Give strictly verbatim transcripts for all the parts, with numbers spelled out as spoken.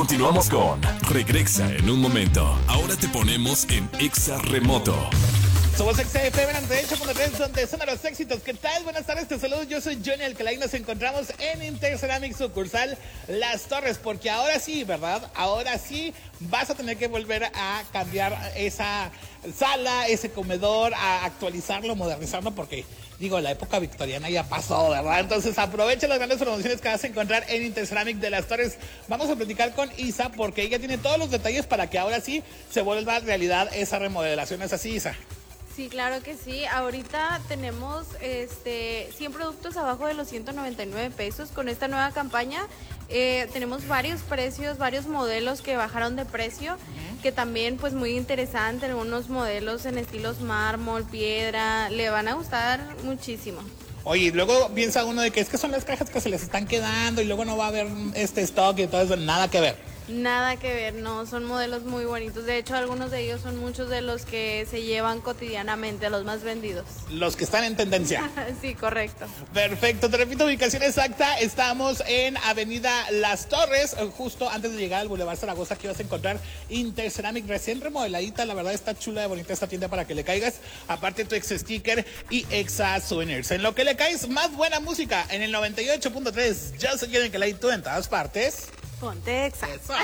Continuamos con Regresa en un momento. Ahora te ponemos en Exa Remoto. Somos Exa F M noventa y ocho punto tres, donde son los éxitos. ¿Qué tal? Buenas tardes, te saludo. Yo soy Johnny Alcalá y nos encontramos en Interceramic sucursal Las Torres, porque ahora sí, ¿verdad? Ahora sí vas a tener que volver a cambiar esa sala, ese comedor, a actualizarlo, modernizarlo, porque digo, la época victoriana ya pasó, ¿verdad? Entonces aprovecha las grandes promociones que vas a encontrar en Interceramic de Las Torres. Vamos a platicar con Isa porque ella tiene todos los detalles para que ahora sí se vuelva realidad esa remodelación. ¿Es así, Isa? Sí, claro que sí. Ahorita tenemos este cien productos abajo de los ciento noventa y nueve pesos con esta nueva campaña. Eh, tenemos varios precios, varios modelos que bajaron de precio, uh-huh. que también pues muy interesante, algunos modelos en estilos mármol, piedra, le van a gustar muchísimo. Oye, luego piensa uno de que es que son las cajas que se les están quedando y luego no va a haber este stock y todo eso, nada que ver. Nada que ver, no, son modelos muy bonitos. De hecho, algunos de ellos son muchos de los que se llevan cotidianamente, los más vendidos. Los que están en tendencia. Sí, correcto. Perfecto, te repito, ubicación exacta. Estamos en Avenida Las Torres, justo antes de llegar al Boulevard Zaragoza. Aquí vas a encontrar Interceramic recién remodeladita. La verdad está chula de bonita esta tienda para que le caigas. Aparte tu ex sticker y Exa Souvenirs. En lo que le caes, más buena música en el noventa y ocho punto tres. Ya se quieren que la hay tú en todas partes. Ponte Exa. Eso.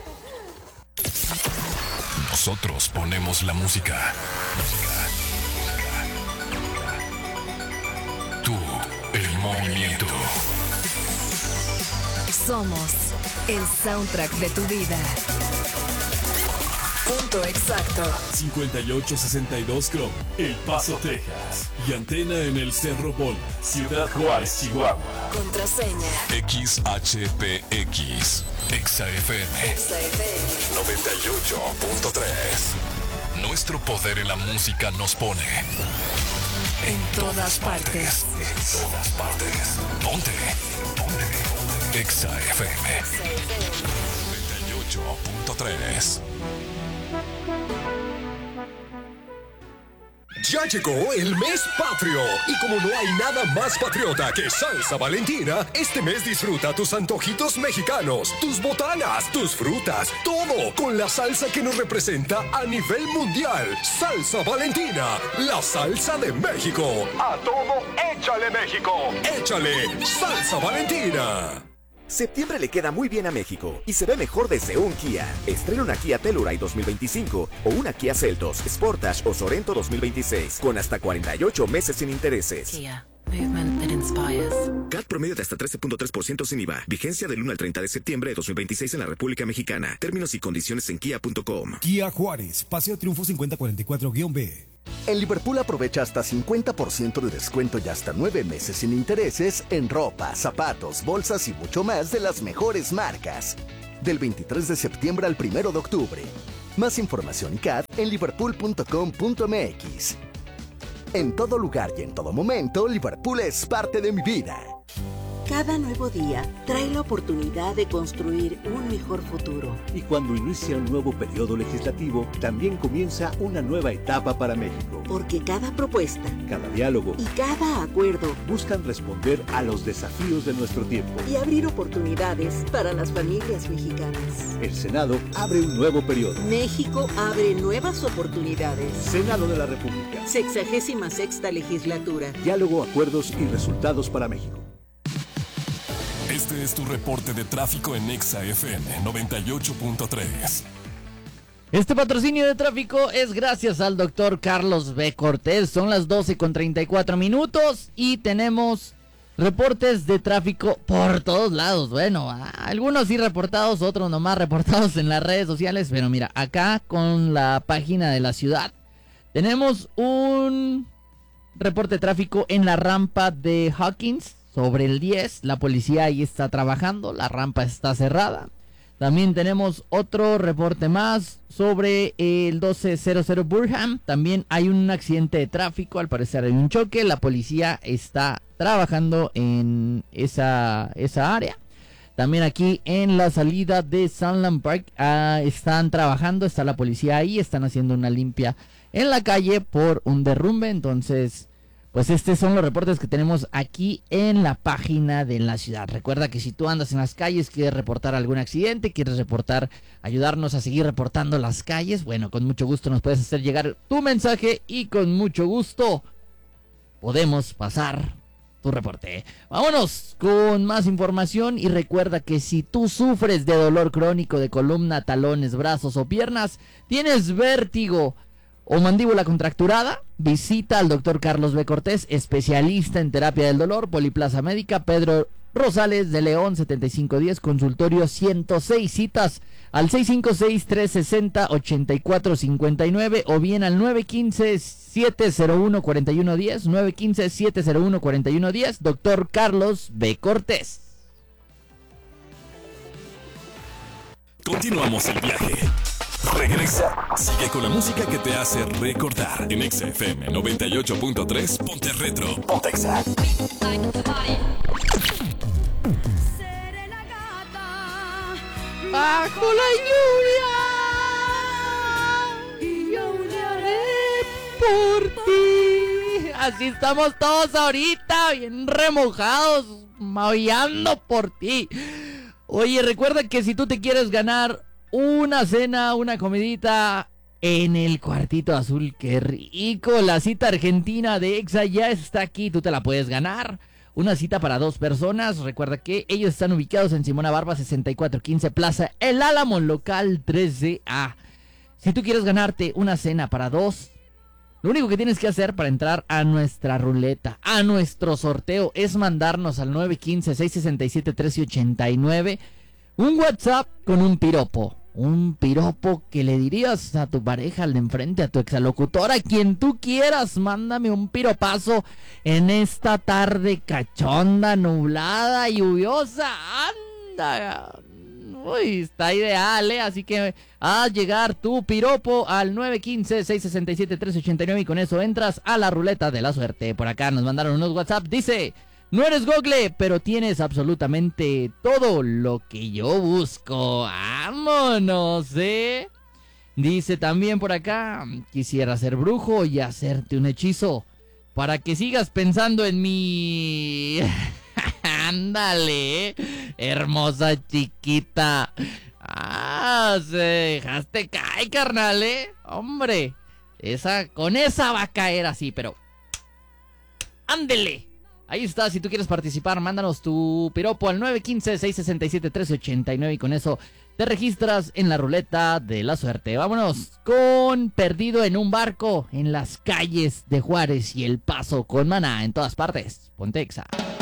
Nosotros ponemos la música. Tú, el movimiento. Somos el soundtrack de tu vida. Punto exacto. cincuenta y ocho sesenta y dos Chrome, El Paso, Texas. Y antena en el Cerro Bola, Ciudad Juárez, Chihuahua. Contraseña X H P X. Exa F M. Exa F M noventa y ocho punto tres. Nuestro poder en la música nos pone en todas partes. En todas partes. Ponte. Ponte. Exa F M noventa y ocho punto tres. Ya llegó el mes patrio y como no hay nada más patriota que Salsa Valentina, este mes disfruta tus antojitos mexicanos, tus botanas, tus frutas, todo con la salsa que nos representa a nivel mundial. Salsa Valentina, la salsa de México. A todo, échale México. Échale Salsa Valentina. Septiembre le queda muy bien a México y se ve mejor desde un Kia. Estrena una Kia Telluride dos mil veinticinco o una Kia Seltos, Sportage o Sorento dos mil veintiséis con hasta cuarenta y ocho meses sin intereses. Kia, movement that inspires. C A T promedio de hasta trece punto tres por ciento sin I V A. Vigencia del uno al treinta de septiembre de dos mil veintiséis en la República Mexicana. Términos y condiciones en kia punto com. Kia Juárez, Paseo Triunfo cincuenta cuarenta y cuatro B. En Liverpool aprovecha hasta cincuenta por ciento de descuento y hasta nueve meses sin intereses en ropa, zapatos, bolsas y mucho más de las mejores marcas. Del veintitrés de septiembre al primero de octubre. Más información y C A T en liverpool punto com punto m x. En todo lugar y en todo momento, Liverpool es parte de mi vida. Cada nuevo día trae la oportunidad de construir un mejor futuro. Y cuando inicia un nuevo periodo legislativo, también comienza una nueva etapa para México. Porque cada propuesta, cada diálogo y cada acuerdo buscan responder a los desafíos de nuestro tiempo y abrir oportunidades para las familias mexicanas. El Senado abre un nuevo periodo. México abre nuevas oportunidades. Senado de la República. Sexagésima sexta legislatura. Diálogo, acuerdos y resultados para México. Este es tu reporte de tráfico en Exa F M noventa y ocho punto tres. Este patrocinio de tráfico es gracias al doctor Carlos B. Cortés. Son las doce con treinta y cuatro minutos y tenemos reportes de tráfico por todos lados. Bueno, algunos sí reportados, otros nomás reportados en las redes sociales. Pero mira, acá con la página de la ciudad tenemos un reporte de tráfico en la rampa de Hawkins. Sobre el diez, la policía ahí está trabajando, la rampa está cerrada. También tenemos otro reporte más sobre el doce cero cero Burham. También hay un accidente de tráfico, al parecer hay un choque. La policía está trabajando en esa, esa área. También aquí en la salida de Sunland Park uh, están trabajando, está la policía ahí, están haciendo una limpia en la calle por un derrumbe. Entonces, pues estos son los reportes que tenemos aquí en la página de la ciudad. Recuerda que si tú andas en las calles, quieres reportar algún accidente, quieres reportar, ayudarnos a seguir reportando las calles, bueno, con mucho gusto nos puedes hacer llegar tu mensaje y con mucho gusto podemos pasar tu reporte. Vámonos con más información y recuerda que si tú sufres de dolor crónico de columna, talones, brazos o piernas, tienes vértigo o mandíbula contracturada, visita al doctor Carlos B. Cortés, especialista en terapia del dolor, Poliplaza Médica, Pedro Rosales de León, setenta y cinco diez, consultorio ciento seis, citas al seis cinco seis, tres seis cero, ocho cuatro cinco nueve o bien al nueve uno cinco, siete cero uno, cuatro uno uno cero, nueve uno cinco, siete cero uno, cuatro uno uno cero, doctor Carlos B. Cortés. Continuamos el viaje. Regresa. Sigue con la música que te hace recordar. En Exa F M noventa y ocho punto tres, ponte retro. Ponte Exa. Bajo la lluvia y yo le haré por ti. Así estamos todos ahorita, bien remojados, maullando por ti. Oye, recuerda que si tú te quieres ganar una cena, una comidita en el Cuartito Azul, qué rico, la cita argentina de Exa ya está aquí, tú te la puedes ganar. Una cita para dos personas. Recuerda que ellos están ubicados en Simona Barba sesenta y cuatro quince Plaza El Álamo, local trece A. Si tú quieres ganarte una cena para dos, lo único que tienes que hacer para entrar a nuestra ruleta, a nuestro sorteo, es mandarnos al nueve uno cinco, seis seis siete, uno tres ocho nueve un WhatsApp con un piropo. Un piropo que le dirías a tu pareja, al de enfrente, a tu exalocutora, a quien tú quieras. Mándame un piropazo en esta tarde cachonda, nublada, lluviosa. Anda. Uy, está ideal, ¿eh? Así que haz llegar tu piropo al nueve uno cinco, seis seis siete, tres ocho nueve y con eso entras a la ruleta de la suerte. Por acá nos mandaron unos WhatsApp. Dice: no eres Google, pero tienes absolutamente todo lo que yo busco. ¡Vámonos, eh! Dice también por acá: quisiera ser brujo y hacerte un hechizo para que sigas pensando en mí. Ándale, hermosa chiquita. Ah, se dejaste caer, carnal, eh. Hombre, esa, con esa va a caer así, pero ándele. Ahí está, si tú quieres participar, mándanos tu piropo al nueve uno cinco, seis seis siete, uno tres ocho nueve y con eso te registras en la ruleta de la suerte. Vámonos con Perdido en un barco en las calles de Juárez y El Paso con Maná en todas partes. Ponte Exa.